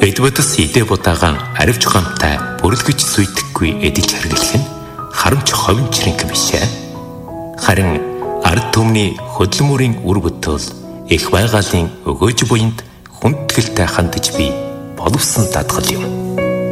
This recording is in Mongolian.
Бидбудас идэ будаагаан аривч гомтай бүрлгэж сүйтгэхгүй эдэж хэрглэх нь харамч ховын чирэнг бишээ. Харин ард түмний хөдөлмөрийн үр бүтээл их байгалийн өгөөж буйнд хүндэтгэлтэй хандаж би боловсон даатгал юм.